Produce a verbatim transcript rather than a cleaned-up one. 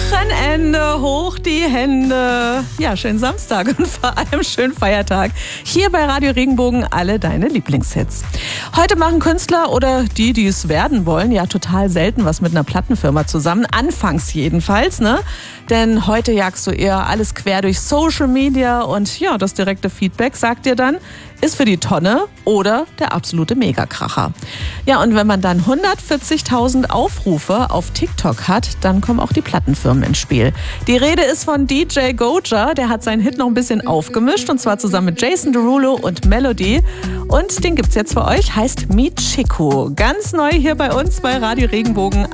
Wochenende, hoch die Hände. Ja, schönen Samstag und vor allem schönen Feiertag. Hier bei Radio Regenbogen alle deine Lieblingshits. Heute machen Künstler oder die, die es werden wollen, ja total selten was mit einer Plattenfirma zusammen. Anfangs jedenfalls, ne? Denn heute jagst du eher alles quer durch Social Media und ja, das direkte Feedback sagt dir dann, ist für die Tonne oder der absolute Megakracher. Ja, und wenn man dann hundertvierzigtausend Aufrufe auf TikTok hat, dann kommen auch die Plattenfirmen ins Spiel. Die Rede ist von D J Goja, der hat seinen Hit noch ein bisschen aufgemischt und zwar zusammen mit Jason Derulo und Melody. Und den gibt's jetzt für euch, heißt Michiko. Ganz neu hier bei uns bei Radio Regenbogen.